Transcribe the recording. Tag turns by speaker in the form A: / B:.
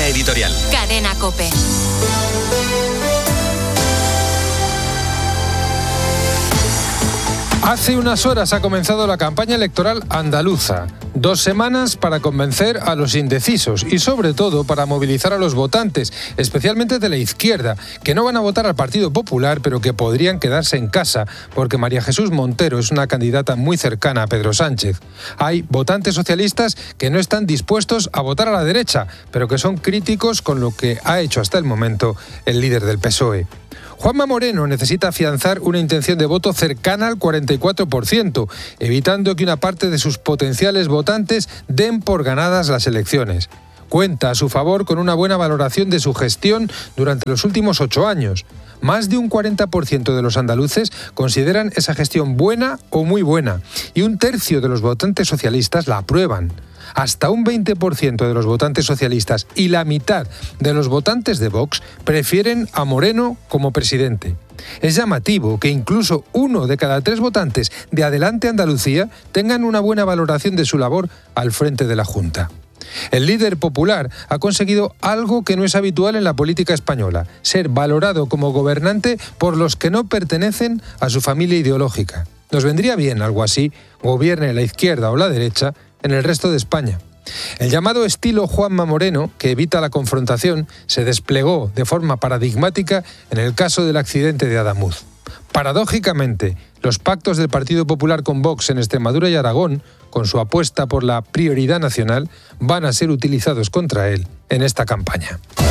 A: Línea editorial.
B: Cadena COPE.
C: Hace unas horas ha comenzado la campaña electoral andaluza. 2 semanas para convencer a los indecisos y sobre todo para movilizar a los votantes, especialmente de la izquierda, que no van a votar al Partido Popular, pero que podrían quedarse en casa, porque María Jesús Montero es una candidata muy cercana a Pedro Sánchez. Hay votantes socialistas que no están dispuestos a votar a la derecha, pero que son críticos con lo que ha hecho hasta el momento el líder del PSOE. Juanma Moreno necesita afianzar una intención de voto cercana al 44%, evitando que una parte de sus potenciales votantes den por ganadas las elecciones. Cuenta a su favor con una buena valoración de su gestión durante los últimos 8 años. Más de un 40% de los andaluces consideran esa gestión buena o muy buena, y 1/3 de los votantes socialistas la aprueban. Hasta un 20% de los votantes socialistas y la mitad de los votantes de Vox prefieren a Moreno como presidente. Es llamativo que incluso 1 de cada 3 votantes de Adelante Andalucía tengan una buena valoración de su labor al frente de la Junta. El líder popular ha conseguido algo que no es habitual en la política española: ser valorado como gobernante por los que no pertenecen a su familia ideológica. Nos vendría bien algo así, gobierne la izquierda o la derecha, en el resto de España. El llamado estilo Juanma Moreno, que evita la confrontación, se desplegó de forma paradigmática en el caso del accidente de Adamuz. Paradójicamente, los pactos del Partido Popular con Vox en Extremadura y Aragón, con su apuesta por la prioridad nacional, van a ser utilizados contra él en esta campaña.